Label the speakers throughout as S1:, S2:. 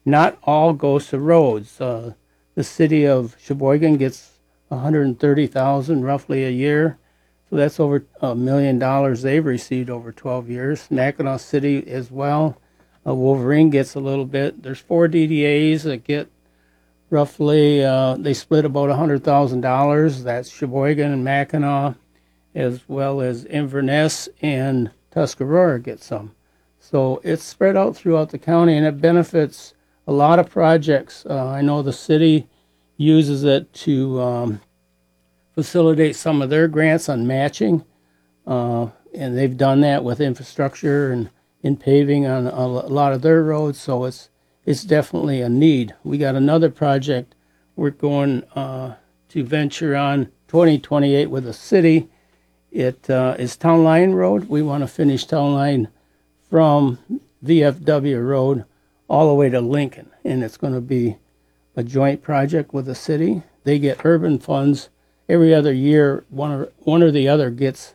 S1: not all goes to roads. The city of Sheboygan gets $130,000 roughly a year. So that's over $1 million they've received over 12 years. Mackinac City as well. Wolverine gets a little bit. There's 4 DDAs that get roughly, they split about $100,000. That's Sheboygan and Mackinac, as well as Inverness and Tuscarora get some. So it's spread out throughout the county, and it benefits a lot of projects. I know the city uses it to facilitate some of their grants on matching, and they've done that with infrastructure and in paving on a lot of their roads. So it's definitely a need. We got another project we're going to venture on 2028 with the city. It is Town Line Road. We want to finish Town Line from VFW Road all the way to Lincoln, and it's going to be a joint project with the city. They get urban funds every other year. One or the other gets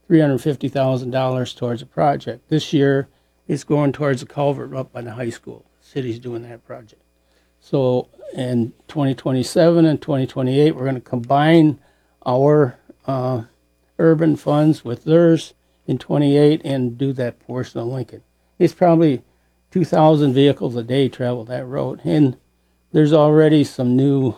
S1: $350,000 towards a project. This year, it's going towards a culvert up by the high school. The city's doing that project. So in 2027 and 2028, we're going to combine our urban funds with theirs in 28 and do that portion of Lincoln. It's probably 2,000 vehicles a day travel that road. And there's already some new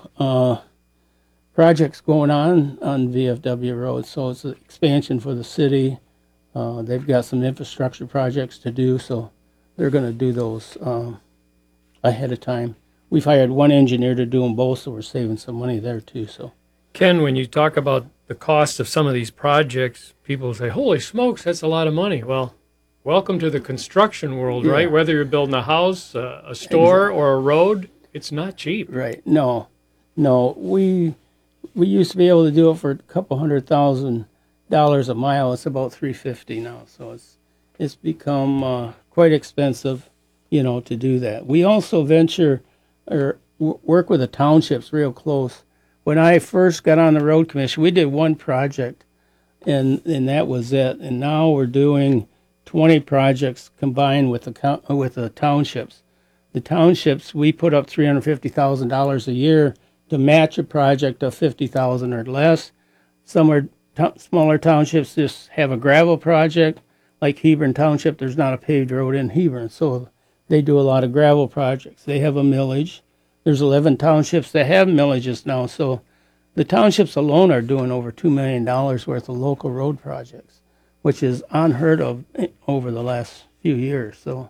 S1: projects going on VFW Road, so it's an expansion for the city. They've got some infrastructure projects to do, so they're going to do those ahead of time. We've hired one engineer to do them both, so we're saving some money there too. So,
S2: Ken, when you talk about the cost of some of these projects, people say, holy smokes, that's a lot of money. Well, welcome to the construction world, right? Whether you're building a house, a store, or a road, it's not cheap.
S1: Right. No. We used to be able to do it for a couple $100,000 a mile. It's about $350 now, so it's become quite expensive, to do that. We also venture or work with the townships real close. When I first got on the road commission, we did one project, and that was it. And now we're doing 20 projects combined with the townships. The townships, we put up $350,000 a year to match a project of $50,000 or less. Some smaller townships just have a gravel project. Like Hebron Township, there's not a paved road in Hebron, so they do a lot of gravel projects. They have a millage. There's 11 townships that have millages now, so the townships alone are doing over $2 million worth of local road projects, which is unheard of over the last few years. So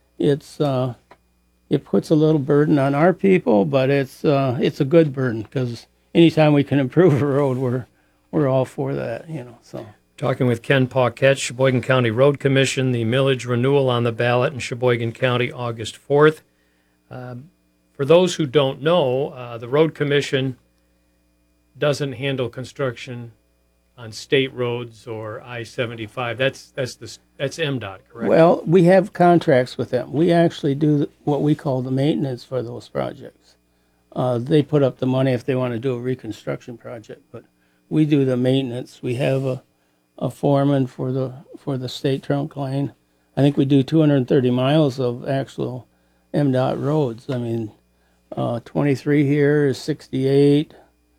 S1: it puts a little burden on our people, but it's a good burden, because anytime we can improve a road, we're all for that, So
S2: Talking with Ken Paquette, Sheboygan County Road Commission, the millage renewal on the ballot in Sheboygan County, August 4th. For those who don't know, the Road Commission doesn't handle construction on state roads or I-75. That's MDOT, correct?
S1: Well, we have contracts with them. We actually do what we call the maintenance for those projects. They put up the money if they want to do a reconstruction project, but we do the maintenance. We have a foreman for the state trunk line. I think we do 230 miles of actual MDOT roads. I mean, 23 here is 68,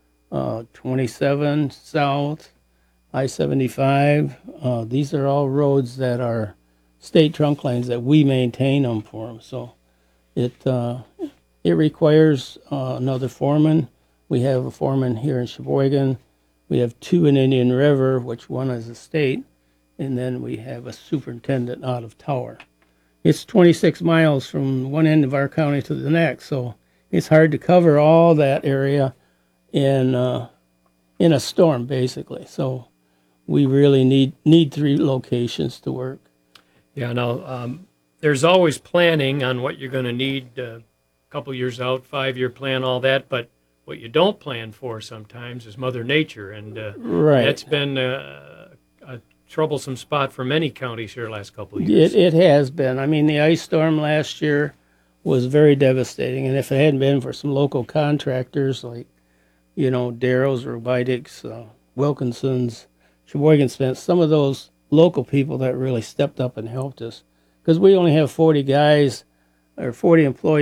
S1: 27 south, I-75. These are all roads that are state trunk lines that we maintain them for them. So it requires another foreman. We have a foreman here in Sheboygan. We have 2 in Indian River, which one is a state, and then we have a superintendent out of Tower. It's 26 miles from one end of our county to the next, so it's hard to cover all that area in a storm, basically. So we really need 3 locations to work.
S2: Yeah, now there's always planning on what you're going to need a couple years out, 5-year plan, all that, but what you don't plan for sometimes is Mother Nature, and
S1: right.
S2: That's been a troublesome spot for many counties here the last couple of years.
S1: It has been. I mean, the ice storm last year was very devastating, and if it hadn't been for some local contractors like, Darrow's, Robitic's, Wilkinson's, Sheboygan Spence, some of those local people that really stepped up and helped us, because we only have 40 guys or 40 employees